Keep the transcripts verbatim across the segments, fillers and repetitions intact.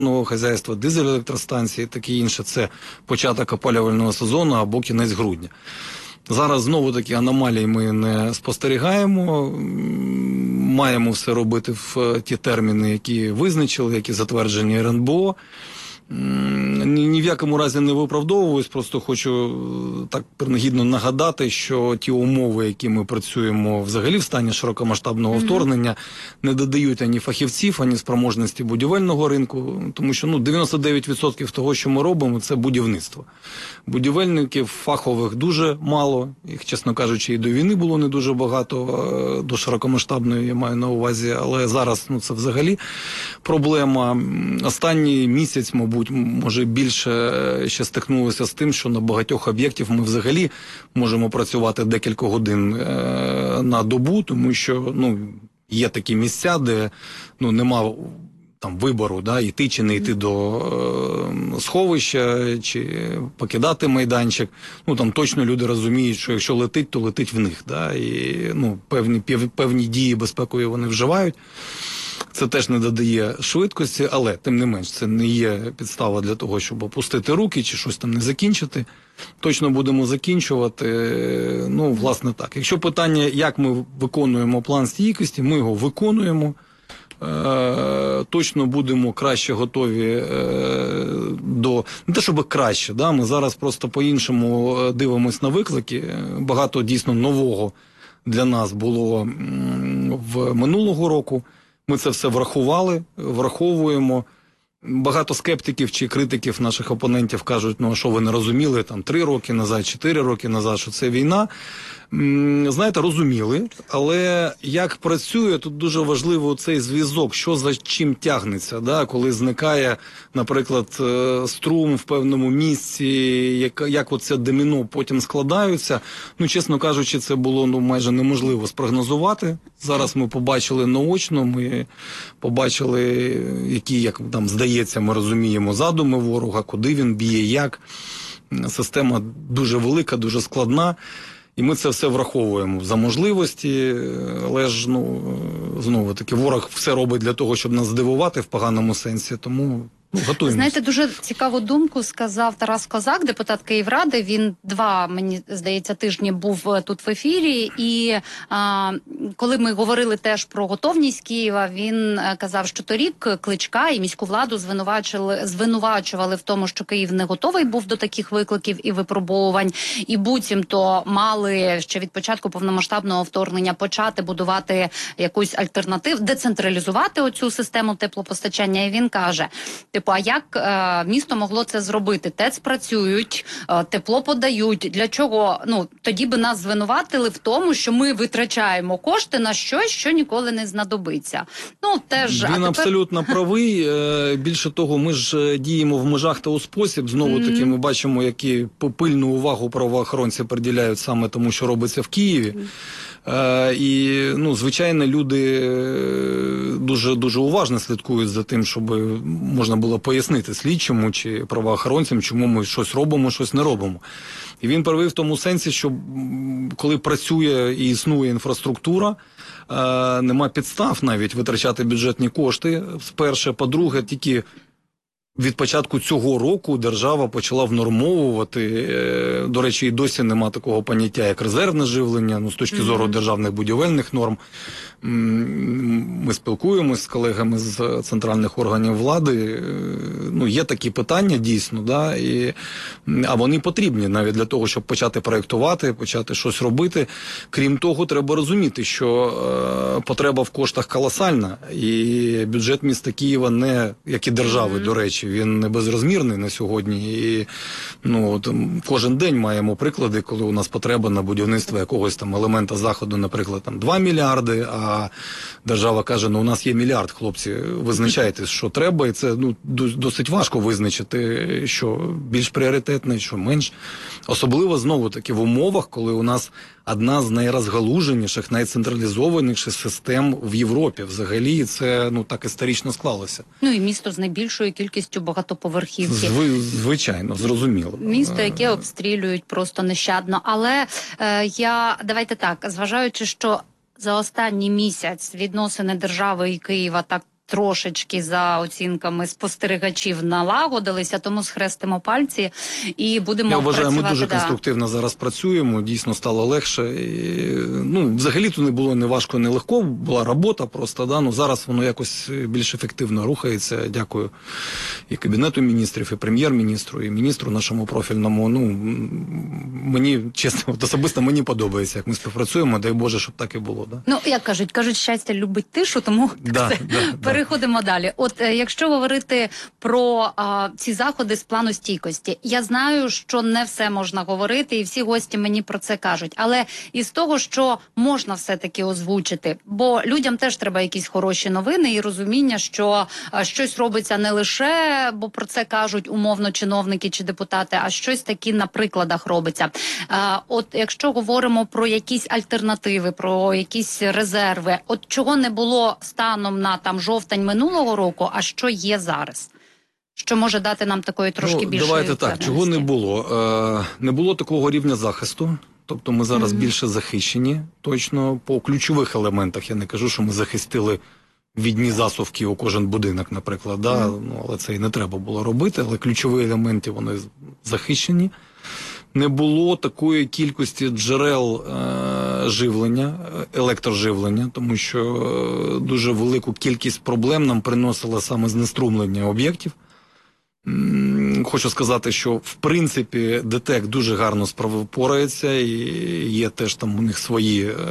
хазяйства, дизель-електростанції, таке інше, це початок опалювального сезону або кінець грудня. Зараз знову такі аномалії ми не спостерігаємо, маємо все робити в ті терміни, які визначили, які затверджені ер ен бе о. Ні, ні в якому разі не виправдовуюсь, просто хочу так принагідно нагадати, що ті умови, які ми працюємо взагалі в стані широкомасштабного mm-hmm. вторгнення, не додають ані фахівців, ані спроможності будівельного ринку, тому що ну, дев'яносто дев'ять відсотків того, що ми робимо, це будівництво. Будівельників фахових дуже мало, їх, чесно кажучи, і до війни було не дуже багато, до широкомасштабної я маю на увазі, але зараз ну, це взагалі проблема. Останній місяць, мабуть, може більше ще стикнулося з тим, що на багатьох об'єктів ми взагалі можемо працювати декілька годин е, на добу, тому що ну, є такі місця, де ну, нема там вибору, да, йти чи не йти до е, сховища, чи покидати майданчик. Ну, там точно люди розуміють, що якщо летить, то летить в них. Да, і ну, певні, певні дії безпекові вони вживають. Це теж не додає швидкості, але, тим не менш, це не є підстава для того, щоб опустити руки чи щось там не закінчити. Точно будемо закінчувати. Ну, власне так. Якщо питання, як ми виконуємо план стійкості, ми його виконуємо. Е, точно будемо краще готові е, до... Не те, щоб краще, да? Ми зараз просто по-іншому дивимось на виклики. Багато дійсно нового для нас було в минулого року. Ми це все врахували, враховуємо. Багато скептиків чи критиків наших опонентів кажуть, ну а що ви не розуміли там три роки назад, чотири роки назад, що це війна. Знаєте, розуміли, але як працює, тут дуже важливо цей зв'язок, що за чим тягнеться, да? Коли зникає, наприклад, струм в певному місці, як, як оце доміно потім складаються. Ну, чесно кажучи, це було ну, майже неможливо спрогнозувати. Зараз ми побачили наочно, ми побачили, які, як там здається, ми розуміємо задуми ворога, куди він б'є, як. Система дуже велика, дуже складна. І ми це все враховуємо за можливості, але ж, ну, знову-таки, ворог все робить для того, щоб нас здивувати в поганому сенсі, тому ну, готуємося. Знаєте, дуже цікаву думку сказав Тарас Козак, депутат Київради. Він два, мені здається, тижні був тут в ефірі. І а, коли ми говорили теж про готовність Києва, він казав, що торік Кличка і міську владу звинувачували, звинувачували в тому, що Київ не готовий був до таких викликів і випробовувань. І буцімто мали ще від початку повномасштабного вторгнення почати будувати якусь альтернативу, децентралізувати оцю систему теплопостачання. І він каже, типу, а як е, місто могло це зробити? ТЕЦ працюють, е, тепло подають. Для чого? Ну, тоді би нас звинуватили в тому, що ми витрачаємо кошти на щось, що ніколи не знадобиться. Ну, теж... Він а тепер... абсолютно правий. Більше того, ми ж діємо в межах та у спосіб. Знову-таки mm-hmm. ми бачимо, які пильну увагу правоохоронці приділяють саме тому, що робиться в Києві. Mm-hmm. І, ну, звичайно, люди дуже, дуже уважно слідкують за тим, щоб можна було пояснити слідчому чи правоохоронцям, чому ми щось робимо, щось не робимо. І він правий в тому сенсі, що коли працює і існує інфраструктура, нема підстав навіть витрачати бюджетні кошти. Сперше, по-друге, тільки від початку цього року держава почала внормовувати, до речі, і досі нема такого поняття, як резервне живлення, ну, з точки mm-hmm. зору державних будівельних норм. Ми спілкуємося з колегами з центральних органів влади, ну, є такі питання дійсно, да, і, а вони потрібні навіть для того, щоб почати проєктувати, почати щось робити. Крім того, треба розуміти, що е, потреба в коштах колосальна, і бюджет міста Києва не, як і держави, mm-hmm. до речі, він не безрозмірний на сьогодні. І, ну, от, кожен день маємо приклади, коли у нас потреба на будівництво якогось там елемента заходу, наприклад, там два мільярди, а держава каже, ну у нас є мільярд, хлопці, визначайте, що треба, і це ну, досить важко визначити, що більш пріоритетне, що менш. Особливо, знову-таки, в умовах, коли у нас одна з найрозгалуженіших, найцентралізованіших систем в Європі. Взагалі, це ну так історично склалося. Ну і місто з найбільшою кількістю багатоповерхівки. Зв... Звичайно, зрозуміло. Місто, яке обстрілюють просто нещадно. Але е, я, давайте так, зважаючи, що за останній місяць відносини держави і Києва так трошечки за оцінками спостерігачів налагодилися, тому схрестимо пальці і будемо Я вважаю, працювати. ми дуже да. конструктивно зараз працюємо, дійсно стало легше. І, ну, взагалі-то не було не важко, не легко, була робота просто, да, ну, зараз воно якось більш ефективно рухається. Дякую і Кабінету міністрів, і прем'єр-міністру, і міністру нашому профільному. Ну, мені, чесно, от особисто мені подобається, як ми співпрацюємо, дай Боже, щоб так і було. Да? Ну, як кажуть, кажуть, щастя любить тишу, тому Да, все. да, да. Переходимо далі. От е, якщо говорити про а, ці заходи з плану стійкості, я знаю, що не все можна говорити, і всі гості мені про це кажуть. Але із того, що можна все-таки озвучити, бо людям теж треба якісь хороші новини і розуміння, що а, щось робиться не лише, бо про це кажуть умовно чиновники чи депутати, а щось таки на прикладах робиться. А, от якщо говоримо про якісь альтернативи, про якісь резерви, от чого не було станом на там жовтень минулого року, а що є зараз? Що може дати нам такої трошки ну, більшої давайте так, чого не було? Е, не було такого рівня захисту, тобто ми зараз mm-hmm. більше захищені, точно, по ключових елементах. Я не кажу, що ми захистили відні засувки у кожен будинок, наприклад, да? mm-hmm. ну, але це і не треба було робити, але ключові елементи, вони захищені. Не було такої кількості джерел е, живлення, електроживлення, тому що е, дуже велику кількість проблем нам приносило саме знеструмлення об'єктів. М, хочу сказати, що в принципі ДТЕК дуже гарно впорається, і є теж там у них свої е,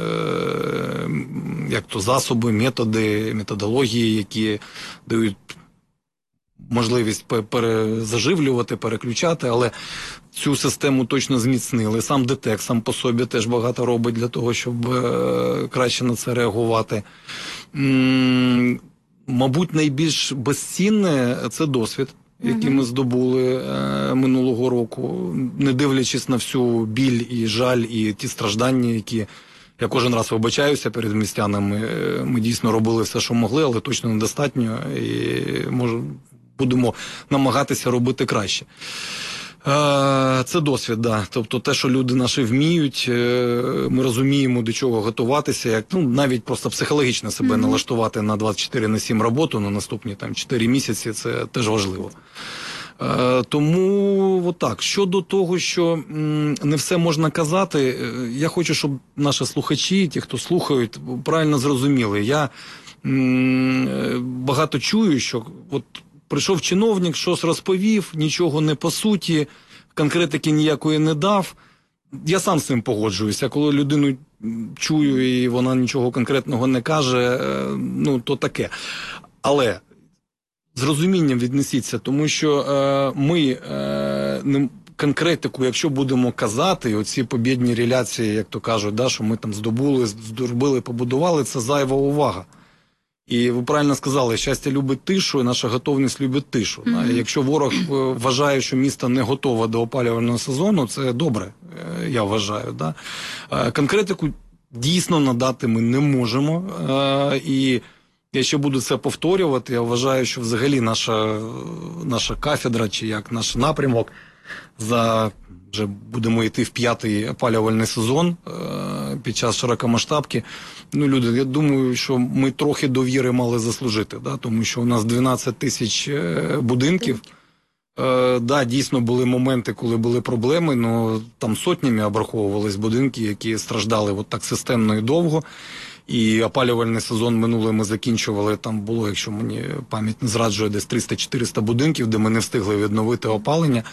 як то засоби, методи, методології, які дають можливість перезаживлювати, переключати, але цю систему точно зміцнили. Сам ДТЕК сам по собі теж багато робить для того, щоб е, краще на це реагувати. М-м, мабуть, найбільш безцінне – це досвід, який ми здобули е, минулого року, не дивлячись на всю біль і жаль, і ті страждання, які я кожен раз вибачаюся перед містянами. Ми дійсно робили все, що могли, але точно недостатньо, і може будемо намагатися робити краще. Це досвід, да. Тобто те, що люди наші вміють, ми розуміємо, до чого готуватися, як, ну, навіть просто психологічно себе mm-hmm. налаштувати на двадцять чотири на сім роботу на наступні там чотири місяці, це теж важливо. Тому отак. Щодо того, що м, не все можна казати, я хочу, щоб наші слухачі, ті, хто слухають, правильно зрозуміли. Я м, багато чую, що от прийшов чиновник, щось розповів, нічого не по суті, конкретики ніякої не дав. Я сам з цим погоджуюся. Коли людину чую і вона нічого конкретного не каже, ну, то таке. Але з розумінням віднесіться, тому що е, ми е, не, конкретику, якщо будемо казати, оці побєдні реляції, як то кажуть, да, що ми там здобули, зробили, побудували, це зайва увага. І ви правильно сказали, щастя любить тишу, і наша готовність любить тишу. Mm-hmm. Да? Якщо ворог вважає, що місто не готове до опалювального сезону, це добре, я вважаю. Да? Конкретику дійсно надати ми не можемо. І я ще буду це повторювати. Я вважаю, що взагалі наша, наша кафедра, чи як наш напрямок, за вже будемо йти в п'ятий опалювальний сезон е, під час широкомасштабки. Ну, люди, я думаю, що ми трохи довіри мали заслужити, да? Тому що у нас дванадцять тисяч е, будинків. Е, да, дійсно були моменти, коли були проблеми, але там сотнями обраховувались будинки, які страждали от так системно і довго. І опалювальний сезон минулий ми закінчували, там було, якщо мені пам'ять не зраджує, десь триста-чотириста будинків, де ми не встигли відновити опалення.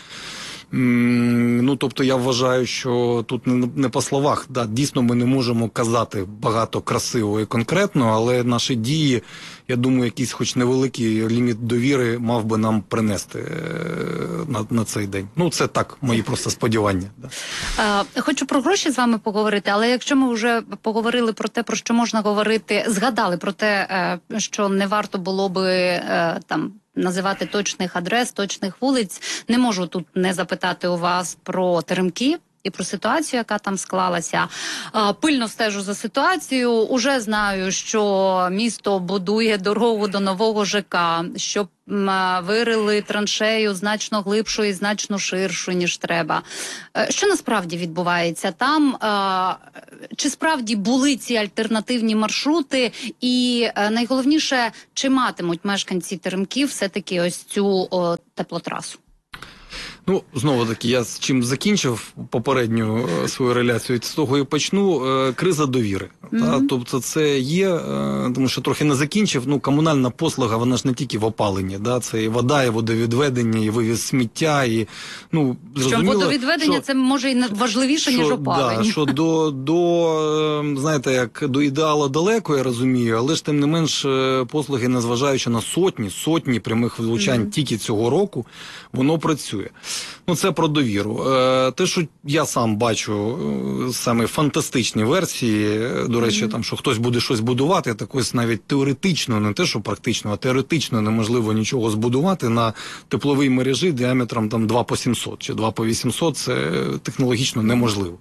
Ну, тобто я вважаю, що тут не по словах, да, дійсно ми не можемо казати багато красиво і конкретно, але наші дії, я думаю, якийсь хоч невеликий ліміт довіри мав би нам принести на, на цей день. Ну, це так, мої просто сподівання. Да. Хочу про гроші з вами поговорити, але якщо ми вже поговорили про те, про що можна говорити, згадали про те, що не варто було би там називати точних адрес, точних вулиць. Не можу тут не запитати у вас про теремки. і про ситуацію, яка там склалася. Пильно стежу за ситуацією. Уже знаю, що місто будує дорогу до нового ЖК, щоб вирили траншею значно глибшу і значно ширшу, ніж треба. Що насправді відбувається там? Чи справді були ці альтернативні маршрути? І найголовніше, чи матимуть мешканці Теремків все-таки ось цю о, теплотрасу? Ну, знову-таки, я з чим закінчив попередню е, свою реляцію, з того і почну. Е, криза довіри. Mm-hmm. Та? Тобто це є, е, тому що трохи не закінчив, ну, комунальна послуга, вона ж не тільки в опаленні, да? Це і вода, і водовідведення, і вивіз сміття, і, ну, зрозуміло, що водовідведення що, це може і важливіше, що, ніж опалення. Да, що до, до, знаєте, як до ідеалу далеко, я розумію, але ж тим не менш послуги, незважаючи на сотні, сотні прямих влучань mm-hmm. тільки цього року, воно працює. Ну, це про довіру. Те, що я сам бачу саме фантастичні версії, до речі, mm-hmm. там, що хтось буде щось будувати, так ось навіть теоретично, не те, що практично, а теоретично неможливо нічого збудувати на тепловій мережі діаметром там два по сімсот чи два по вісімсот, це технологічно неможливо.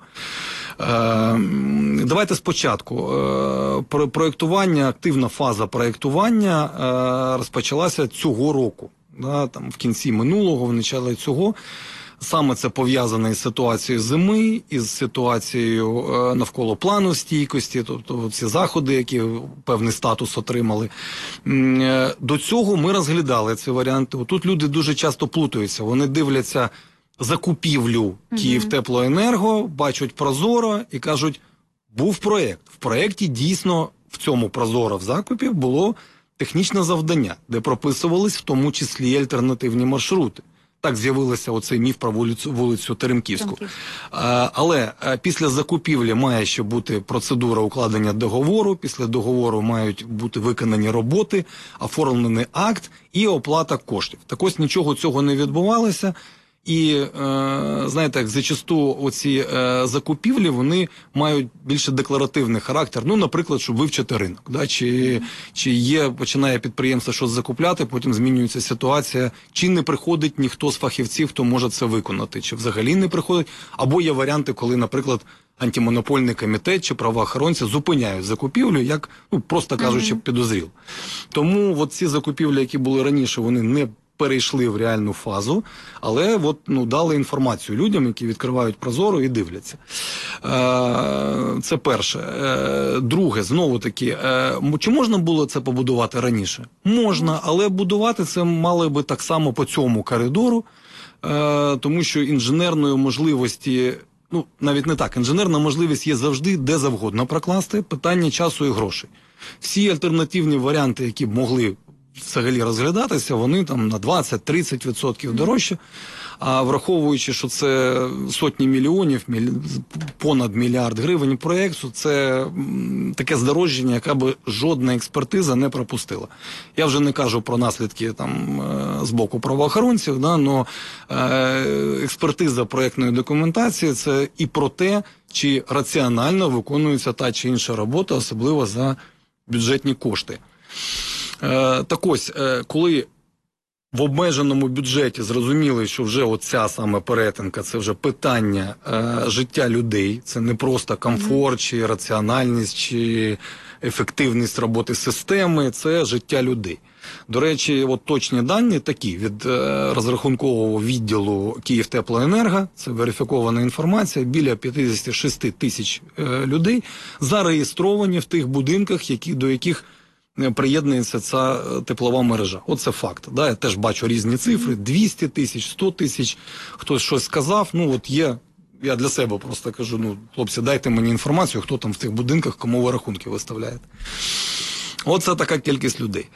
Давайте спочатку. Проєктування, активна фаза проєктування розпочалася цього року. Да, там, в кінці минулого, в началі цього. Саме це пов'язане із ситуацією зими, із ситуацією е, навколо плану стійкості, тобто ці заходи, які певний статус отримали. Е, до цього ми розглядали ці варіанти. Тут люди дуже часто плутаються. Вони дивляться закупівлю Київтеплоенерго, бачать Прозоро і кажуть, був проєкт. В проєкті дійсно в цьому Прозоро в закупі було технічне завдання, де прописувались в тому числі альтернативні маршрути. Так з'явився оцей міф про вулицю, вулицю Теремківську. А, але а, після закупівлі має ще бути процедура укладення договору, після договору мають бути виконані роботи, оформлений акт і оплата коштів. Так ось нічого цього не відбувалося. І, е, знаєте, як зачасту оці е, закупівлі, вони мають більше декларативний характер. Ну, наприклад, щоб вивчити ринок. Да? Чи, чи є, починає підприємство щось закупляти, потім змінюється ситуація, чи не приходить ніхто з фахівців, хто може це виконати, чи взагалі не приходить. Або є варіанти, коли, наприклад, антимонопольний комітет чи правоохоронці зупиняють закупівлю, як, ну, просто кажучи, mm-hmm. підозріло. Тому от ці закупівлі, які були раніше, вони не перейшли в реальну фазу, але от, ну, дали інформацію людям, які відкривають Прозоро і дивляться. Е, це перше. Е, друге, знову-таки, е, чи можна було це побудувати раніше? Можна, але будувати це мали би так само по цьому коридору, е, тому що інженерної можливості, ну, навіть не так, інженерна можливість є завжди де завгодно прокласти, питання часу і грошей. Всі альтернативні варіанти, які б могли взагалі розглядатися, вони там на двадцять-тридцять відсотків дорожче, а враховуючи, що це сотні мільйонів, міль... понад мільярд гривень проєкту, це м, таке здорожчання, яке би жодна експертиза не пропустила. Я вже не кажу про наслідки там е, з боку правоохоронців, да, но е, експертиза проєктної документації – це і про те, чи раціонально виконується та чи інша робота, особливо за бюджетні кошти. Е, так ось, е, коли в обмеженому бюджеті зрозуміли, що вже оця саме перетинка, це вже питання е, життя людей, це не просто комфорт, чи раціональність, чи ефективність роботи системи, це життя людей. До речі, от точні дані такі від е, розрахункового відділу Київтеплоенерго, це верифікована інформація, біля п'ятдесят шість тисяч е, людей зареєстровані в тих будинках, які, до яких приєднується ця теплова мережа. Оце факт. Да? Я теж бачу різні цифри. двісті тисяч, сто тисяч. Хтось щось сказав. Ну, от є, я для себе просто кажу, ну, хлопці, дайте мені інформацію, хто там в тих будинках, кому ви рахунки виставляєте. Оце така кількість людей.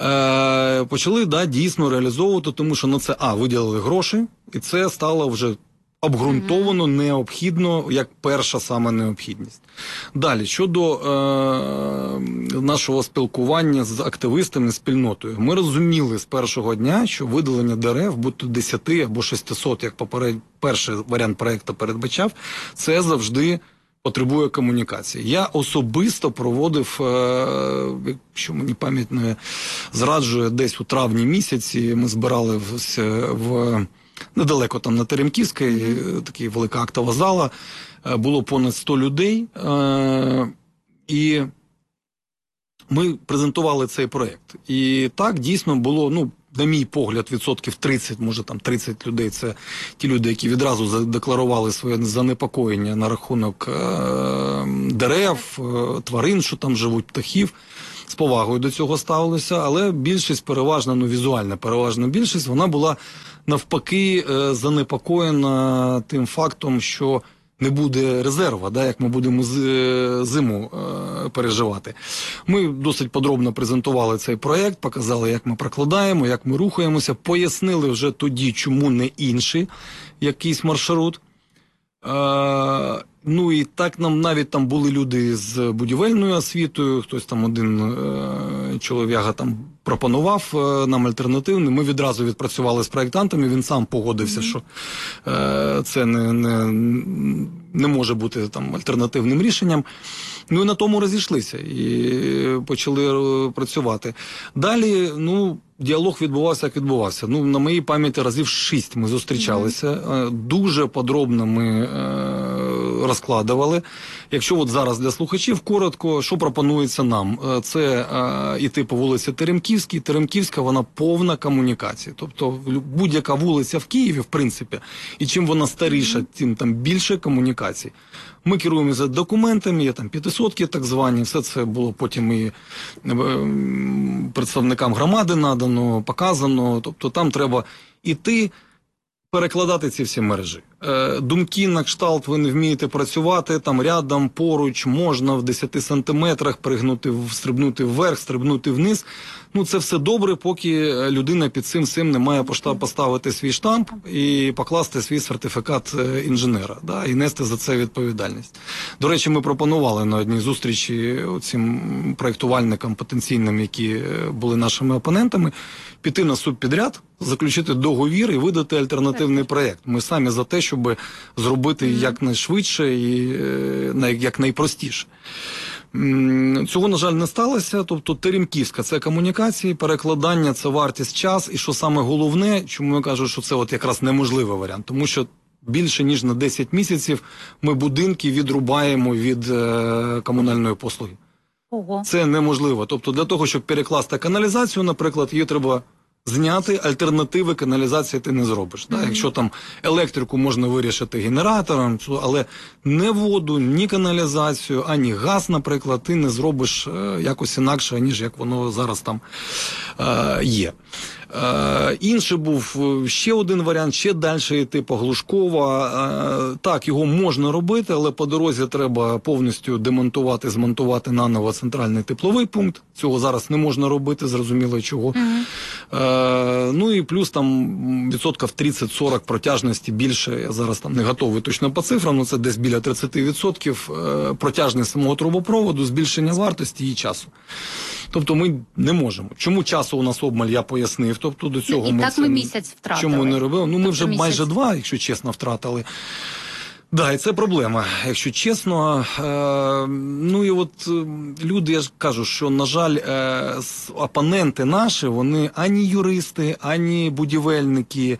Е, почали, да, дійсно реалізовувати, тому що на це, а, виділили гроші, і це стало вже обґрунтовано, необхідно, як перша саме необхідність. Далі, щодо е, нашого спілкування з активистами, спільнотою. Ми розуміли з першого дня, що видалення дерев, будь-то десять або шістсот, як поперед, перший варіант проєкту передбачав, це завжди потребує комунікації. Я особисто проводив, якщо мені пам'ять не зраджує, десь у травні місяці ми збирали в, в недалеко там на Теремківській, mm-hmm. така велика актова зала, було понад сто людей, і ми презентували цей проєкт. І так, дійсно, було, ну, на мій погляд, відсотків тридцять, може там тридцять людей, це ті люди, які відразу задекларували своє занепокоєння на рахунок е- дерев, е- тварин, що там живуть, птахів, з повагою до цього ставилися, але більшість, переважна, ну візуальна переважна більшість, вона була навпаки е- занепокоєна тим фактом, що не буде резерва, да, як ми будемо зиму е, переживати. Ми досить подробно презентували цей проєкт, показали, як ми прокладаємо, як ми рухаємося, пояснили вже тоді, чому не інший якийсь маршрут. Е, ну і так нам навіть там були люди з будівельною освітою, хтось там один е, чолов'яга там пропонував е, нам альтернативний. Ми відразу відпрацювали з проєктантами, він сам погодився, mm-hmm. що е, це не, не, не може бути там альтернативним рішенням. Ну і на тому розійшлися і почали працювати. Далі, ну, діалог відбувався, як відбувався. Ну, на моїй пам'яті разів шість ми зустрічалися. Mm-hmm. Дуже подробно ми е, розкладували. Якщо от зараз для слухачів, коротко, що пропонується нам? Це е, іти по вулиці Теремківській. Теремківська, вона повна комунікації. Тобто будь-яка вулиця в Києві, в принципі, і чим вона старіша, mm-hmm. тим там більше комунікацій. Ми керуємося документами, є там п'ятисотки так звані, все це було потім і представникам громади надано, показано. Тобто там треба іти, перекладати ці всі мережі. Думки на кшталт, ви не вмієте працювати, там рядом, поруч, можна в десяти сантиметрах пригнути, стрибнути вверх, стрибнути вниз. Ну, це все добре, поки людина під цим всім не має поставити свій штамп і покласти свій сертифікат інженера, да, і нести за це відповідальність. До речі, ми пропонували на одній зустрічі цим проєктувальникам потенційним, які були нашими опонентами, піти на субпідряд, заключити договір і видати альтернативний проєкт. Ми самі за те, щоб зробити mm-hmm. якнайшвидше і якнайпростіше. Цього, на жаль, не сталося. Тобто Теремківська – це комунікації, перекладання – це вартість, час. І що саме головне, чому я кажу, що це от якраз неможливий варіант. Тому що більше, ніж на десять місяців ми будинки відрубаємо від е, комунальної послуги. Ого. Це неможливо. Тобто для того, щоб перекласти каналізацію, наприклад, її треба зняти, альтернативи каналізації ти не зробиш. Mm-hmm. Да? Якщо там електрику можна вирішити генератором, але не воду, ні каналізацію, ані газ, наприклад, ти не зробиш е, якось інакше, ніж як воно зараз там е, є. Е, інший був ще один варіант, ще далі йти по Глушкова. Е, так, його можна робити, але по дорозі треба повністю демонтувати, змонтувати наново центральний тепловий пункт. Цього зараз не можна робити, зрозуміло чого. Mm-hmm. Е, ну і плюс там відсотків тридцять-сорок протяжності більше, я зараз там не готовий точно по цифрам, але це десь біля тридцять відсотків е, протяжність самого трубопроводу, збільшення вартості і часу. Тобто ми не можемо. Чому часу у нас обмаль, я пояснив. Тобто до цього і ми так це, ми місяць втратили. Чому не робили? Ну, тобто ми вже місяць. майже два, якщо чесно, втратили. Да, і це проблема, якщо чесно. Е, ну і от люди, я ж кажу, що, на жаль, е, опоненти наші, вони ані юристи, ані будівельники.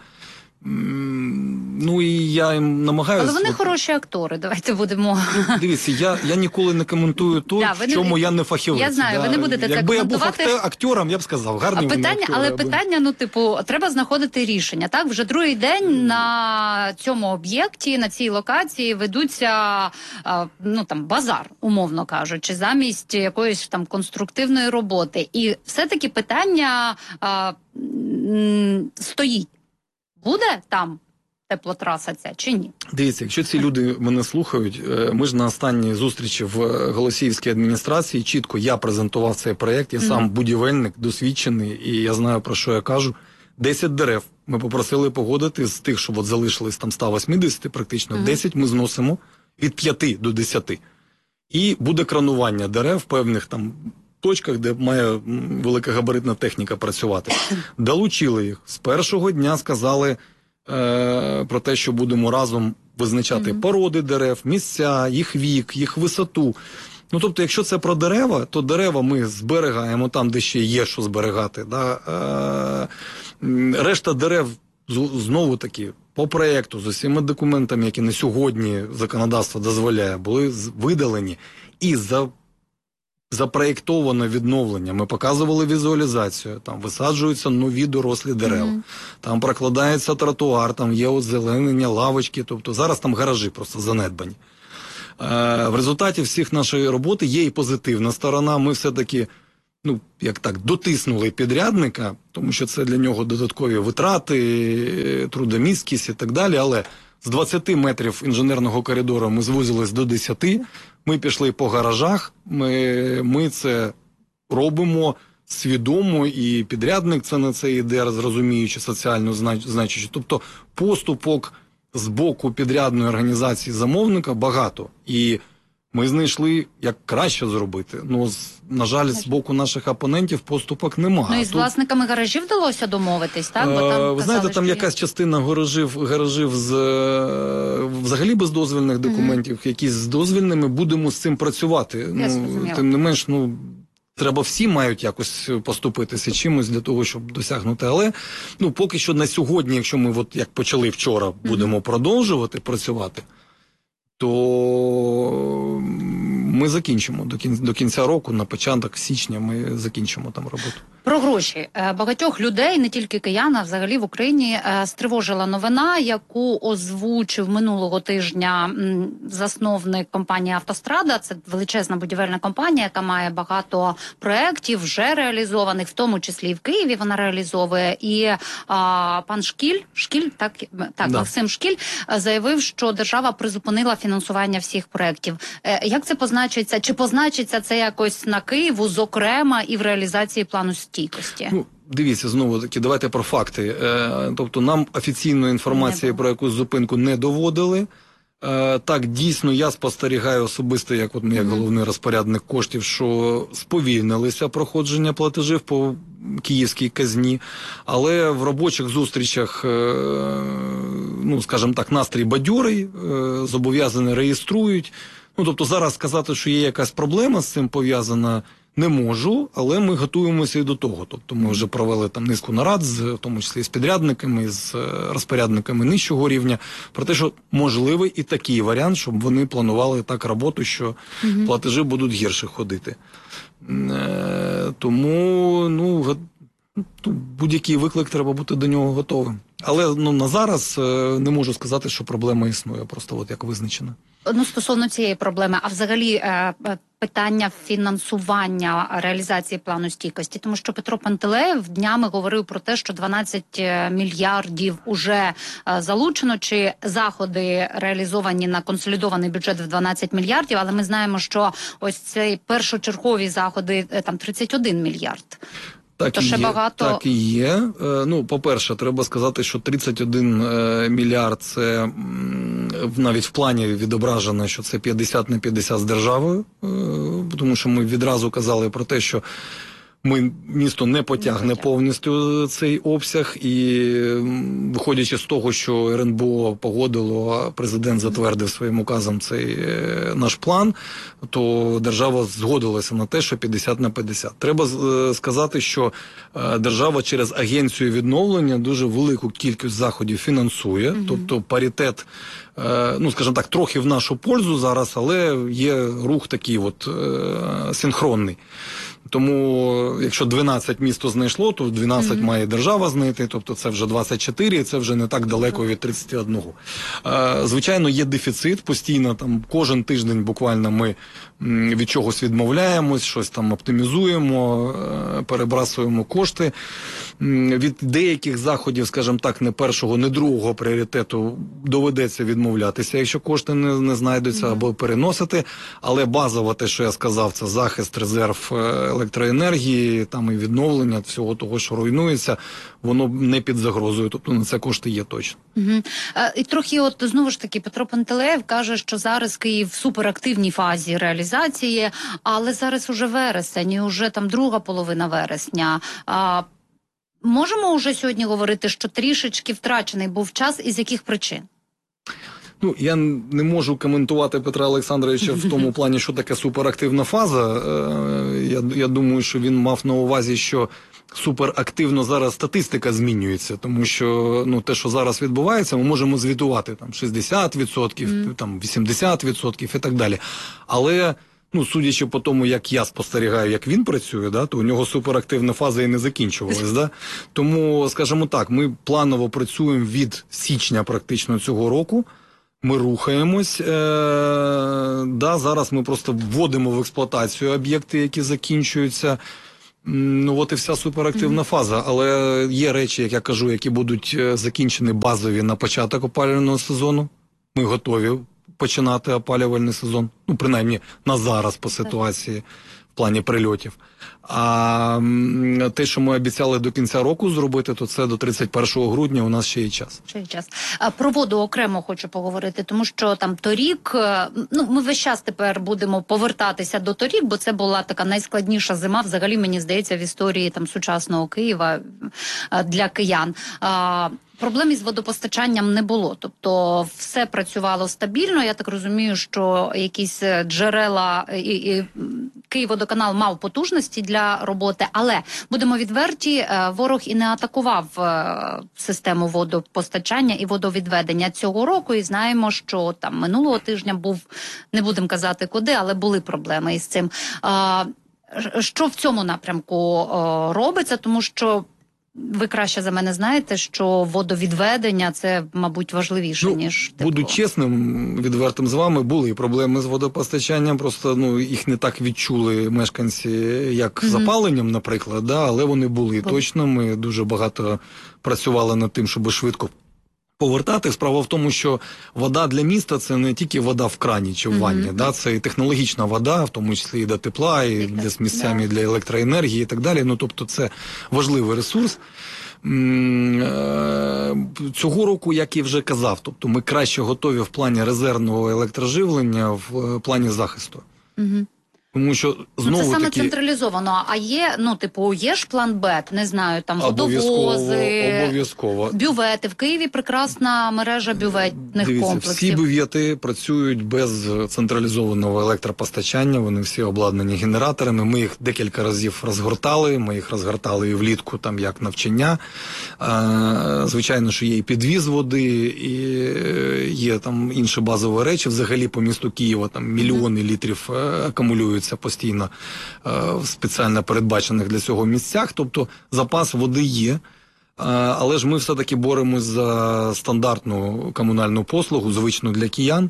Ну і я їм намагаюся... Але вони хороші актори, давайте будемо... Дивіться, я, я ніколи не коментую то, да, в чому не... я не фахівець. Я знаю, да. ви не будете це Якби коментувати. Якби я був актором, я б сказав, гарний питання, актор, але аби... питання, ну, типу, треба знаходити рішення, так? Вже другий день на цьому об'єкті, на цій локації ведуться, ну, там, базар, умовно кажучи, замість якоїсь там конструктивної роботи. І все-таки питання а, м, стоїть. Буде там теплотраса ця чи ні? Дивіться, якщо ці люди мене слухають, ми ж на останній зустрічі в Голосіївській адміністрації чітко я презентував цей проєкт, я mm-hmm. сам будівельник, досвідчений, і я знаю, про що я кажу. десять дерев ми попросили погодити з тих, що от залишились там сто вісімдесят практично, mm-hmm. десять ми зносимо від п'яти до десяти. І буде кранування дерев в певних там точках, де має великогабаритна техніка працювати. Долучили їх. З першого дня сказали е, про те, що будемо разом визначати Мгм. породи дерев, місця, їх вік, їх висоту. Ну, тобто, якщо це про дерева, то дерева ми зберігаємо там, де ще є що зберігати. Да? Е, м, решта дерев, з- знову-таки, по проєкту, з усіма документами, які на сьогодні законодавство дозволяє, були з- видалені і за запроєктоване відновлення. Ми показували візуалізацію, там висаджуються нові дорослі дерева, Мгм. там прокладається тротуар, там є озеленення, лавочки, тобто зараз там гаражі просто занедбані. Е, в результаті всіх нашої роботи є і позитивна сторона. Ми все-таки, ну, як так, дотиснули підрядника, тому що це для нього додаткові витрати, е, трудомісткість і так далі, але з двадцяти метрів інженерного коридору ми звузились до десяти, ми пішли по гаражах, ми, ми це робимо свідомо, і підрядник це на це йде, зрозуміючи соціально знач- значущі. Тобто поступок з боку підрядної організації замовника багато. І ми знайшли, як краще зробити. Ну, з- на жаль, з боку наших опонентів поступок немає. Ну і з Тут, власниками гаражів вдалося домовитись, так? Бо е, там ви казали, знаєте, там що є- якась частина гаражів, гаражів з е, взагалі без дозвільних документів, якісь з дозвільними, будемо з цим працювати. Я Ну, зрозуміла. тим не менш, ну. Треба всі мають якось поступитися чимось для того, щоб досягнути. Але ну поки що на сьогодні, якщо ми от як почали вчора, будемо продовжувати працювати, то ми закінчимо до кінця, до кінця року, на початок січня ми закінчимо там роботу. Про гроші. Е, Багатьох людей, не тільки киян, а взагалі в Україні е, стривожила новина, яку озвучив минулого тижня м, засновник компанії «Автострада». Це величезна будівельна компанія, яка має багато проєктів, вже реалізованих, в тому числі і в Києві вона реалізовує. І а, пан Шкіль, Шкіль, так, так Да. Максим Шкіль, е, заявив, що держава призупинила фінансування всіх проєктів. Е, Як це позначиться? Чи позначиться це якось на Києву, зокрема, і в реалізації плану стійкості? Ну, дивіться, знову таки, давайте про факти. Е, тобто нам офіційної інформації Не про якусь зупинку не доводили. Е, так, дійсно, я спостерігаю особисто, як, от, як головний розпорядник коштів, що сповільнилися проходження платежів по київській казні, але в робочих зустрічах, е, ну, скажімо так, настрій бадьорий, е, зобов'язані реєструють. Ну, тобто зараз сказати, що є якась проблема з цим пов'язана, не можу, але ми готуємося і до того. Тобто ми вже провели там низку нарад, з, в тому числі з підрядниками, з е, розпорядниками нижчого рівня, про те, що можливий і такий варіант, щоб вони планували так роботу, що Мгм. платежі будуть гірше ходити. Е, тому, ну, га- ну, будь-який виклик, треба бути до нього готовим. Але ну, на зараз е, не можу сказати, що проблема існує, просто от як визначена. Ну, стосовно цієї проблеми, а взагалі е, е, питання фінансування реалізації плану стійкості, тому що Петро Пантелеєв днями говорив про те, що дванадцять мільярдів уже е, залучено, чи заходи реалізовані на консолідований бюджет в дванадцять мільярдів, але ми знаємо, що ось цей першочергові заходи е, там тридцять один мільярд. Так То і ще є, багато- так і є. Е, Ну, по-перше, треба сказати, що тридцять один е, мільярд, це м, в- навіть в плані відображено, що це п'ятдесят на п'ятдесят з державою, е, тому що ми відразу казали про те, що ми, місто не потягне потягне. повністю цей обсяг, і м, виходячи з того, що ер ен бе о погодило, а президент затвердив своїм указом цей е, наш план, то держава згодилася на те, що п'ятдесят на п'ятдесят. Треба е, сказати, що е, держава через агенцію відновлення дуже велику кількість заходів фінансує, Мгм. тобто паритет, е, ну, скажімо так, трохи в нашу пользу зараз, але є рух такий от е, синхронний. Тому, якщо дванадцять місто знайшло, то дванадцять Мгм. має держава знайти, тобто це вже двадцять чотири, і це вже не так далеко від тридцять один. Е, Звичайно, є дефіцит постійно, там кожен тиждень буквально ми м, від чогось відмовляємось, щось там оптимізуємо, е, перебрасуємо кошти. М, Від деяких заходів, скажімо так, не першого, не другого пріоритету доведеться відмовлятися, якщо кошти не, не знайдуться, або переносити. Але базово те, що я сказав, це захист, резерв е, електроенергії, там і відновлення всього того, що руйнується, воно не під загрозою. Тобто на це кошти є точно. Угу. Е, і трохи, от знову ж таки, Петро Пантелеєв каже, що зараз Київ в суперактивній фазі реалізації, але зараз уже вересень, і уже там друга половина вересня. А, можемо вже сьогодні говорити, що трішечки втрачений був час, із яких причин? Ну, я не можу коментувати Петра Олександровича в тому плані, що таке суперактивна фаза. Я, я думаю, що він мав на увазі, що суперактивно зараз статистика змінюється, тому що ну, те, що зараз відбувається, ми можемо звітувати там шістдесят відсотків, mm. там вісімдесят відсотків і так далі. Але, ну, судячи по тому, як я спостерігаю, як він працює, да, то у нього суперактивна фаза і не закінчувалась. Да? Тому, скажімо так, ми планово працюємо від січня практично цього року. Ми рухаємось. Е, да, зараз ми просто вводимо в експлуатацію об'єкти, які закінчуються. Ну, от і вся суперактивна mm-hmm. фаза. Але є речі, як я кажу, які будуть закінчені базові на початок опалювального сезону. Ми готові починати опалювальний сезон. Ну, принаймні, на зараз по ситуації в плані прильотів. А те, що ми обіцяли до кінця року зробити, то це до тридцять першого грудня у нас ще є час. Ще є час. А про воду окремо хочу поговорити, тому що там торік, ну, ми весь час тепер будемо повертатися до торік, бо це була така найскладніша зима, взагалі, мені здається, в історії там сучасного Києва для киян. А, проблем із водопостачанням не було, тобто все працювало стабільно. Я так розумію, що якісь джерела і, і Київводоканал мав потужності для роботи, але будемо відверті, ворог і не атакував систему водопостачання і водовідведення цього року, і знаємо, що там минулого тижня був, не будемо казати куди, але були проблеми із цим. Що в цьому напрямку робиться, тому що ви краще за мене знаєте, що водовідведення – це, мабуть, важливіше, ну, ніж тепло. Буду чесним, відвертим з вами, були проблеми з водопостачанням, просто ну, їх не так відчули мешканці, як mm-hmm. з опаленням, наприклад, да, але вони були Бо... точно. Ми дуже багато працювали над тим, щоб швидко повертати. Справа в тому, що вода для міста – це не тільки вода в крані чи в ванні, mm-hmm. да, це і технологічна вода, в тому числі і до тепла, і для місцями, yeah. для електроенергії і так далі. Ну, тобто це важливий ресурс. Цього року, як і вже казав, тобто ми краще готові в плані резервного електроживлення, в плані захисту. Mm-hmm. Тому що знову ну, це саме таки... централізовано. А є, ну, типу, є ж план Б, не знаю, там водовози, обов'язково. бювети. В Києві прекрасна мережа бюветних Дивіться, комплексів. Всі бювети працюють без централізованого електропостачання, вони всі обладнані генераторами. Ми їх декілька разів розгортали, ми їх розгортали і влітку, там, як навчання. А, звичайно, що є і підвіз води, і є там інші базові речі. Взагалі по місту Києва там мільйони mm-hmm. літрів акумулюють постійно е, в спеціально передбачених для цього місцях, тобто запас води є, е, але ж ми все-таки боремось за стандартну комунальну послугу, звичну для киян,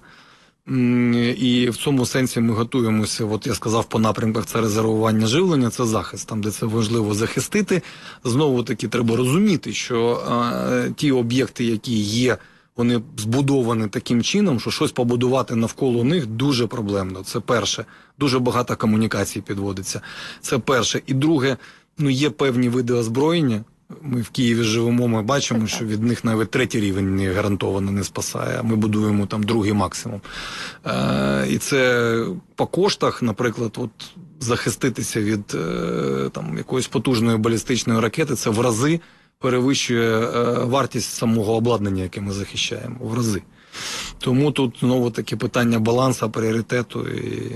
і в цьому сенсі ми готуємося, от я сказав по напрямках, це резервування живлення, це захист, там де це важливо захистити. Знову таки треба розуміти, що е, ті об'єкти, які є, вони збудовані таким чином, що щось побудувати навколо них дуже проблемно. Це перше. Дуже багато комунікацій підводиться. Це перше. І друге, ну є певні види озброєння. Ми в Києві живемо, ми бачимо, що від них навіть третій рівень не гарантовано не спасає, а ми будуємо там другий максимум. Е, і це по коштах, наприклад, от захиститися від е, там, якоїсь потужної балістичної ракети, це в рази перевищує е, вартість самого обладнання, яке ми захищаємо, в рази. Тому тут знову таки питання балансу, пріоритету. І...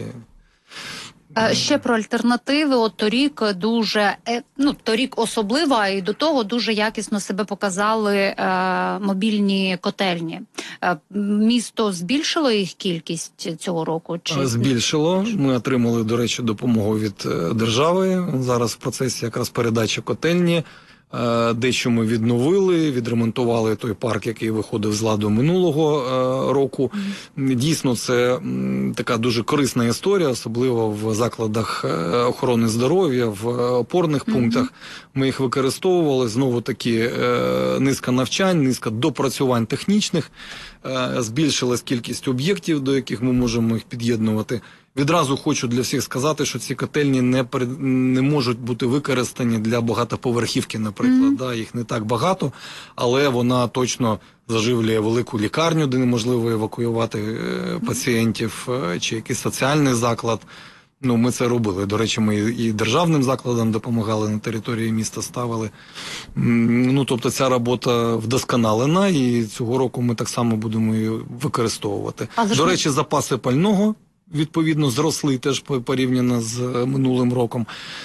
Ще про альтернативи. От торік дуже, ну торік особливо, а і до того дуже якісно себе показали е, мобільні котельні. Е, місто збільшило їх кількість цього року? Чи... Збільшило. Ми отримали, до речі, допомогу від держави. Зараз в процесі якраз передачі котельні. Дещо ми відновили, відремонтували той парк, який виходив з ладу минулого року. Mm-hmm. Дійсно, це така дуже корисна історія, особливо в закладах охорони здоров'я, в опорних mm-hmm. пунктах. Ми їх використовували, знову-таки низка навчань, низка допрацювань технічних, збільшилась кількість об'єктів, до яких ми можемо їх під'єднувати. Відразу хочу для всіх сказати, що ці котельні не, не можуть бути використані для багатоповерхівки, наприклад. Mm-hmm. Да, їх не так багато, але вона точно заживлює велику лікарню, де неможливо евакуювати е, пацієнтів, е, чи якийсь соціальний заклад. Ну, ми це робили. До речі, ми і державним закладам допомагали, на території міста ставили. Ну, тобто ця робота вдосконалена, і цього року ми так само будемо її використовувати. Але До ж... речі, запаси пального відповідно зросли теж порівняно з минулим роком.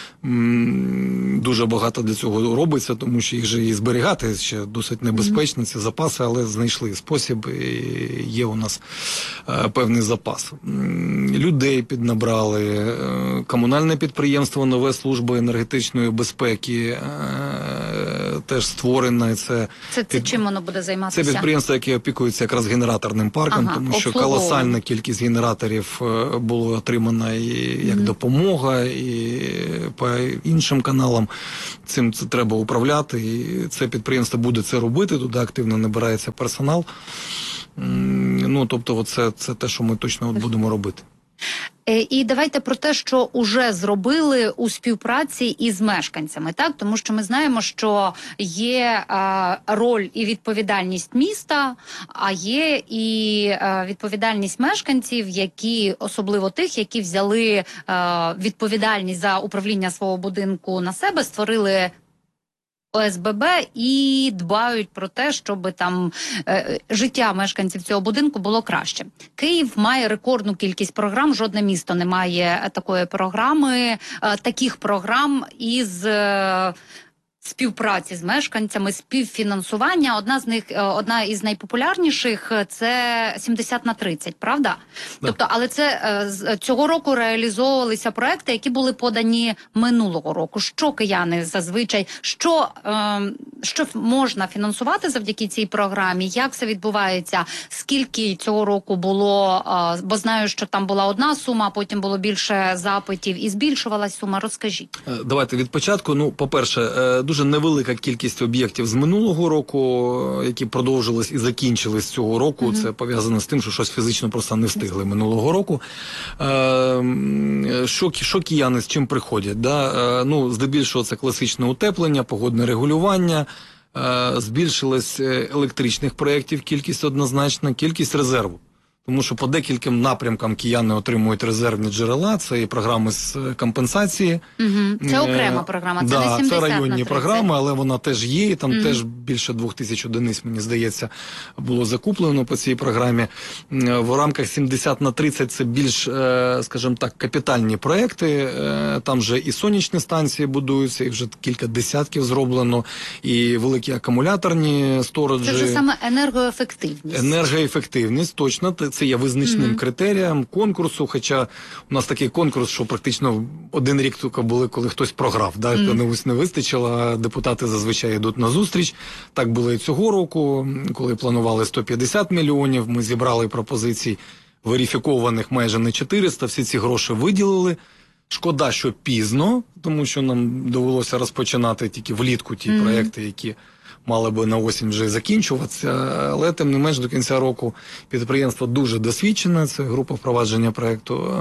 Дуже багато для цього робиться, тому що їх же і зберігати ще досить небезпечно, ці запаси, але знайшли спосіб, і є у нас е, певний запас. Людей піднабрали, е, комунальне підприємство «Нове служба енергетичної безпеки» е, теж створене. Це, це, це чим воно буде займатися? Це підприємство, яке опікується якраз генераторним парком, ага, тому що колосальна кількість генераторів було отримана і як mm-hmm. допомога, і по іншим каналам. Цим це треба управляти, і це підприємство буде це робити, туди активно набирається персонал. Ну, тобто, це, це те, що ми точно от будемо робити. І давайте про те, що уже зробили у співпраці із мешканцями, так? Тому що ми знаємо, що є а, роль і відповідальність міста, а є і а, відповідальність мешканців, які, особливо тих, які взяли а, відповідальність за управління свого будинку на себе, створили О С Б Б і дбають про те, щоб там е, життя мешканців цього будинку було краще. Київ має рекордну кількість програм, жодне місто не має такої програми, е, таких програм із е, співпраці з мешканцями, співфінансування. Одна з них, одна із найпопулярніших – це сімдесят на тридцять, правда? Да. Тобто, але це цього року реалізовувалися проекти, які були подані минулого року. Що кияни зазвичай, що, е, що можна фінансувати завдяки цій програмі, як це відбувається, скільки цього року було, е, бо знаю, що там була одна сума, а потім було більше запитів і збільшувалась сума. Розкажіть. Давайте від початку. Ну, по-перше, дуже невелика кількість об'єктів з минулого року, які продовжились і закінчились цього року. Mm-hmm. Це пов'язано з тим, що щось фізично просто не встигли минулого року. Е, що, що кияни з чим приходять? Да? Е, ну, здебільшого це класичне утеплення, погодне регулювання, е, збільшилась електричних проєктів, кількість однозначна, кількість резерву. Тому що по декільком напрямкам кияни отримують резервні джерела, це і програми з компенсації. Угу. Це окрема програма, це да, не сімдесят це районні на тридцять. програми, але вона теж є, і там угу. теж більше двох тисяч одиниць, мені здається, було закуплено по цій програмі. В рамках сімдесят на тридцять це більш, скажімо так, капітальні проекти, там вже і сонячні станції будуються, і вже кілька десятків зроблено, і великі акумуляторні сториджі. Це вже саме енергоефективність. Енергоефективність, точно. Це є визначним mm-hmm. критерієм конкурсу, хоча у нас такий конкурс, що практично один рік тільки були, коли хтось програв, да? mm-hmm. не вистачило, а депутати зазвичай йдуть на зустріч. Так було і цього року, коли планували сто п'ятдесят мільйонів, ми зібрали пропозицій верифікованих майже не чотириста, всі ці гроші виділили. Шкода, що пізно, тому що нам довелося розпочинати тільки влітку ті mm-hmm. проекти, які мали би на осінь вже закінчуватися, але тим не менш до кінця року підприємство дуже досвідчене, це група впровадження проєкту,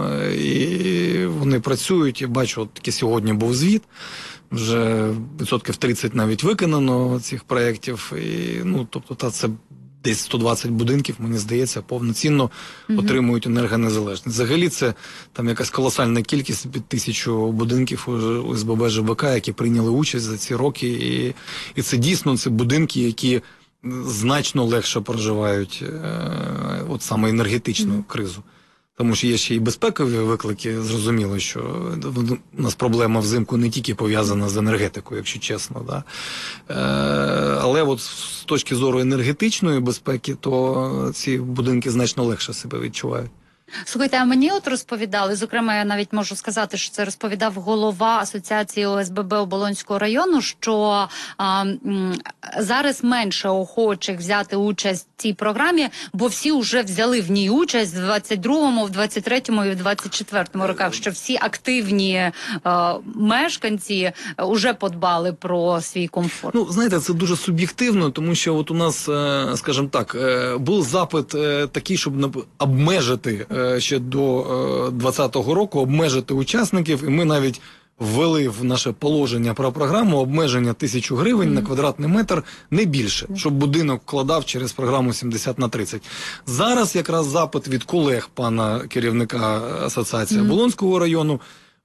і вони працюють, і бачу, от таки сьогодні був звіт, вже відсотків тридцять навіть виконано цих проєктів, і, ну, тобто, та це десь сто двадцять будинків, мені здається, повноцінно mm-hmm. отримують енергонезалежність. Взагалі це там якась колосальна кількість під тисячу будинків у С Б Б Ж Б К, які прийняли участь за ці роки. І, і це дійсно це будинки, які значно легше проживають е, от саме енергетичну mm-hmm. кризу. Тому що є ще і безпекові виклики, зрозуміло, що у нас проблема взимку не тільки пов'язана з енергетикою, якщо чесно. Да? Е, але от з точки зору енергетичної безпеки, то ці будинки значно легше себе відчувають. Слухайте, а мені от розповідали, зокрема, я навіть можу сказати, що це розповідав голова Асоціації О С Б Б Оболонського району, що а, м, зараз менше охочих взяти участь в цій програмі, бо всі вже взяли в ній участь в двадцять другому, в двадцять третьому і в двадцять четвертому роках, що всі активні а, мешканці вже подбали про свій комфорт. Ну, знаєте, це дуже суб'єктивно, тому що от у нас, скажімо так, був запит такий, щоб обмежити ще до двадцятого року, обмежити учасників, і ми навіть ввели в наше положення про програму обмеження тисячу гривень mm. на квадратний метр, не більше, mm. щоб будинок вкладав через програму сімдесят на тридцять. Зараз якраз запит від колег пана керівника Асоціації mm. Оболонського району,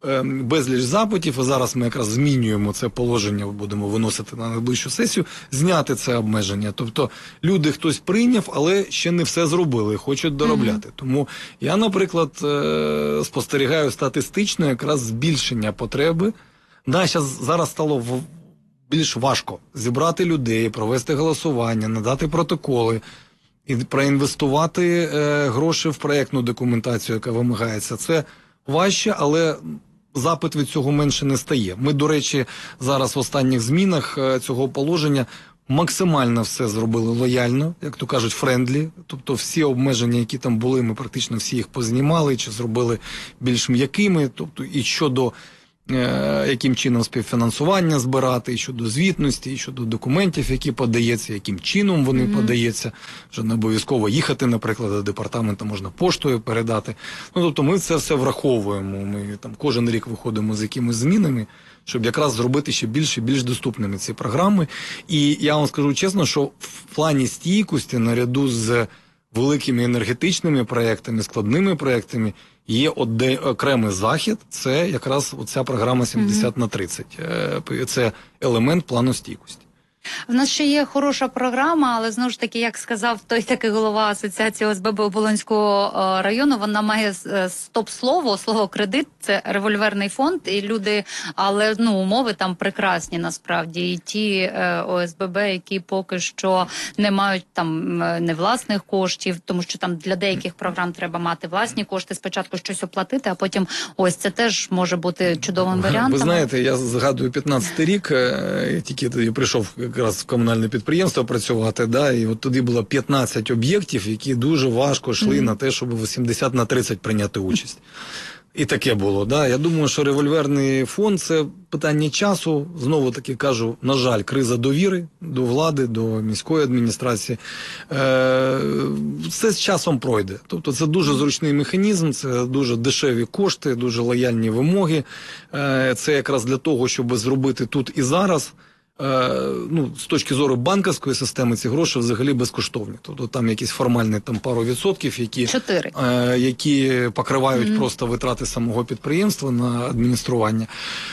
безліч запитів, і зараз ми якраз змінюємо це положення, будемо виносити на найближчу сесію, зняти це обмеження. Тобто люди хтось прийняв, але ще не все зробили, хочуть доробляти. Mm-hmm. Тому я, наприклад, спостерігаю статистично якраз збільшення потреби. Да, щас, зараз стало більш важко зібрати людей, провести голосування, надати протоколи, і проінвестувати е, гроші в проєктну документацію, яка вимагається. Це важче, але запит від цього менше не стає. Ми, до речі, зараз в останніх змінах цього положення максимально все зробили лояльно, як то кажуть, френдлі. Тобто всі обмеження, які там були, ми практично всі їх познімали, чи зробили більш м'якими. Тобто і щодо е, яким чином співфінансування збирати, і щодо звітності, і щодо документів, які подається, яким чином вони mm-hmm. подаються. Вже не обов'язково їхати, наприклад, до департаменту, можна поштою передати. Ну, тобто ми це все враховуємо. Ми там кожен рік виходимо з якимись змінами, щоб якраз зробити ще більше і більш доступними ці програми. І я вам скажу чесно, що в плані стійкості, наряду з великими енергетичними проєктами, складними проєктами, є один окремий захід, це якраз оця програма сімдесят на тридцять. Це елемент плану стійкості. В нас ще є хороша програма, але знову ж таки, як сказав той такий голова Асоціації О С Б Б Оболонського району, вона має стоп-слово, слово кредит, це револьверний фонд, і люди, але ну умови там прекрасні насправді. І ті О С Б Б, які поки що не мають там не власних коштів, тому що там для деяких програм треба мати власні кошти, спочатку щось оплатити, а потім ось це теж може бути чудовим варіантом. Ви знаєте, я згадую п'ятнадцятий рік, я тільки тоді прийшов якраз в комунальне підприємство працювати, да, і от тоді було п'ятнадцять об'єктів, які дуже важко йшли mm-hmm. на те, щоб сімдесят на тридцять прийняти участь. І таке було, да. Я думаю, що револьверний фонд – це питання часу. Знову таки кажу, на жаль, криза довіри до влади, до міської адміністрації. Е, це з часом пройде. Тобто це дуже зручний механізм, це дуже дешеві кошти, дуже лояльні вимоги. Е, це якраз для того, щоб зробити тут і зараз. Ну, з точки зору банківської системи ці гроші взагалі безкоштовні. Тобто там якісь формальні там, пару відсотків, які, е, які покривають mm-hmm. просто витрати самого підприємства на адміністрування.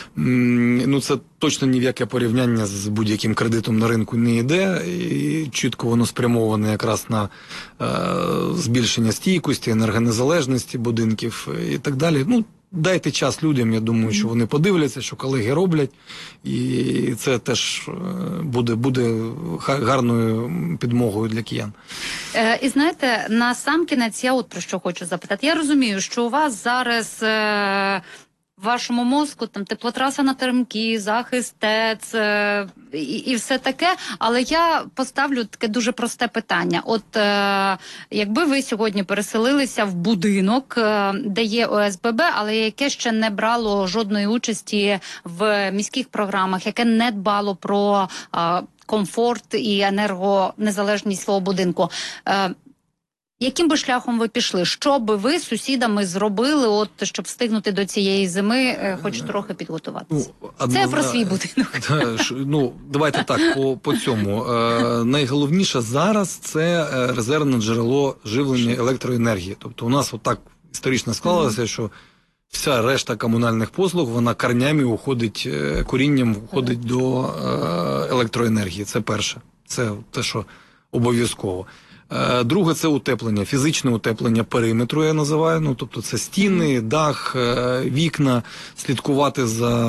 Ну, це точно ні в яке порівняння з будь-яким кредитом на ринку не йде. І чітко воно спрямоване якраз на е, збільшення стійкості, енергонезалежності будинків і так далі. Ну, дайте час людям, я думаю, що вони подивляться, що колеги роблять, і це теж буде, буде гарною підмогою для киян. Е, і знаєте, на сам кінець я от про що хочу запитати. Я розумію, що у вас зараз... Е... в вашому мозку там теплотраса на Теремки, захист ТЕЦ е, і, і все таке, але я поставлю таке дуже просте питання. От е, якби ви сьогодні переселилися в будинок, е, де є О С Б Б, але яке ще не брало жодної участі в міських програмах, яке не дбало про е, комфорт і енергонезалежність свого будинку, е, яким би шляхом ви пішли? Що би ви з сусідами зробили, от щоб встигнути до цієї зими, хоч трохи підготуватися? Ну, одна... Це про свій будинок. Ну, давайте так, по, по цьому. Е, найголовніше зараз – це резервне джерело живлення електроенергії. Тобто у нас отак історично склалося, mm-hmm. що вся решта комунальних послуг, вона корнями уходить, корінням уходить mm-hmm. до електроенергії. Це перше. Це те, що обов'язково. Друге – це утеплення, фізичне утеплення периметру, я називаю, ну, тобто це стіни, дах, вікна, слідкувати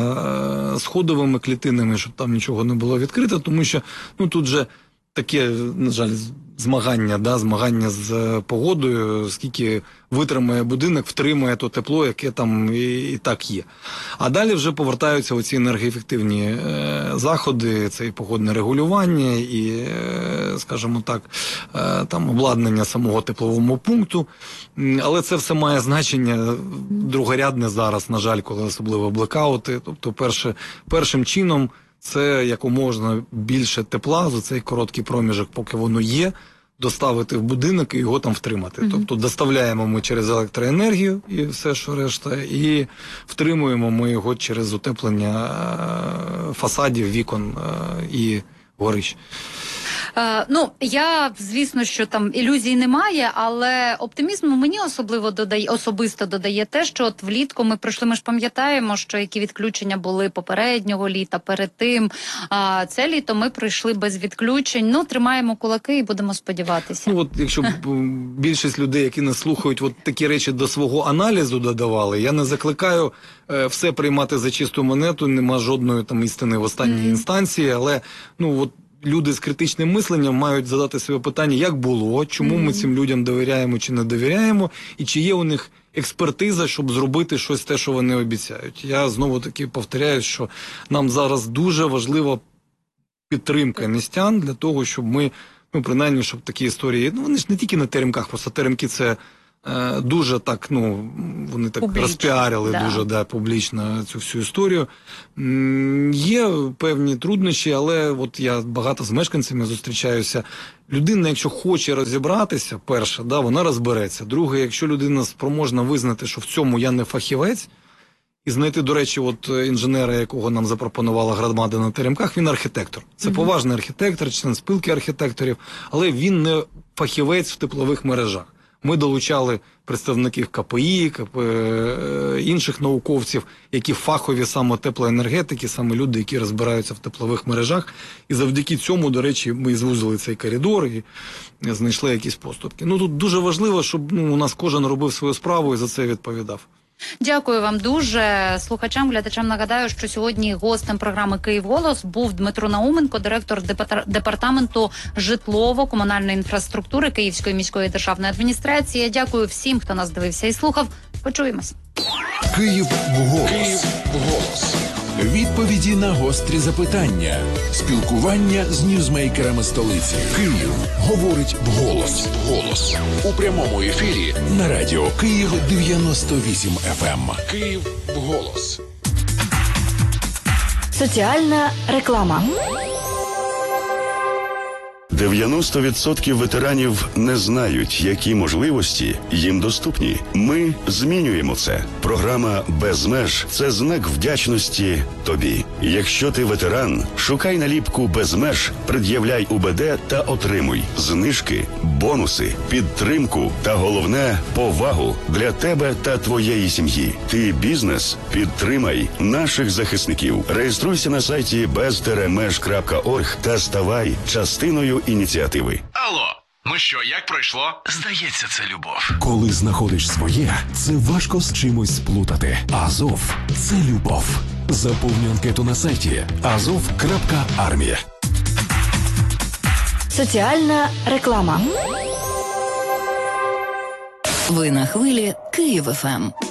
за сходовими клітинами, щоб там нічого не було відкрито, тому що, ну, тут же таке, на жаль, змагання, да, змагання з погодою, скільки витримає будинок, втримає то тепло, яке там і, і так є. А далі вже повертаються оці енергоефективні е, заходи, це і погодне регулювання, і, е, скажімо так, е, там обладнання самого теплового пункту. Але це все має значення другорядне зараз, на жаль, коли особливо блекаути. Тобто перше, першим чином це якомога більше тепла за цей короткий проміжок, поки воно є, доставити в будинок і його там втримати. Mm-hmm. Тобто доставляємо ми через електроенергію і все, що решта, і втримуємо ми його через утеплення фасадів, вікон і горищ. Е, ну, я, звісно, що там ілюзій немає, але оптимізму мені особливо додає, особисто додає те, що от влітку ми пройшли, ми ж пам'ятаємо, що які відключення були попереднього літа, перед тим. А це літо ми пройшли без відключень. Ну, тримаємо кулаки і будемо сподіватися. Ну, от якщо більшість людей, які нас слухають, от такі речі до свого аналізу додавали, я не закликаю е, все приймати за чисту монету, нема жодної там істини в останній mm. інстанції, але, ну, от люди з критичним мисленням мають задати собі питання, як було, чому mm-hmm. ми цим людям довіряємо чи не довіряємо, і чи є у них експертиза, щоб зробити щось те, що вони обіцяють. Я знову-таки повторяю, що нам зараз дуже важлива підтримка містян для того, щоб ми, ну, принаймні, щоб такі історії, ну, вони ж не тільки на теремках, просто теремки це е, дуже так, ну, вони так публічно розпіарили да. дуже да, публічно цю всю історію. М- є певні труднощі, але от я багато з мешканцями зустрічаюся. Людина, якщо хоче розібратися, перше, да, вона розбереться. Друге, якщо людина спроможна визнати, що в цьому я не фахівець, і знайти, до речі, от інженера, якого нам запропонувала громада на теремках, він архітектор. Це mm-hmm. поважний архітектор, член спілки архітекторів, але він не фахівець в теплових мережах. Ми долучали представників ка пе і, КП, інших науковців, які фахові саме теплоенергетики, саме люди, які розбираються в теплових мережах. І завдяки цьому, до речі, ми звузили цей коридор і знайшли якісь поступки. Ну, тут дуже важливо, щоб, ну, у нас кожен робив свою справу і за це відповідав. Дякую вам дуже. Слухачам, глядачам нагадаю, що сьогодні гостем програми «Київголос» був Дмитро Науменко, директор департаменту житлово-комунальної інфраструктури Київської міської державної адміністрації. Я дякую всім, хто нас дивився і слухав. Почуємось. «Київголос». «Київголос». Відповіді на гострі запитання. Спілкування з ньюзмейкерами столиці. Київ говорить вголос. Голос. У прямому ефірі на радіо Київ дев'яносто вісім еф ем. Київ вголос. Соціальна реклама. дев'яносто відсотків ветеранів не знають, які можливості їм доступні. Ми змінюємо це. Програма «Без меж» – це знак вдячності тобі. Якщо ти ветеран, шукай наліпку «Без меж», пред'являй у бе де та отримуй знижки, бонуси, підтримку та, головне, повагу для тебе та твоєї сім'ї. Ти бізнес? Підтримай наших захисників. Реєструйся на сайті без меж крапка орг та ставай частиною ініціативи. Алло, ну що, як пройшло? Здається, це любов. Коли знаходиш своє, це важко з чимось сплутати. Азов – це любов. Заповни анкету на сайті азов крапка армія. Соціальна реклама. Ви на хвилі Київ еф ем.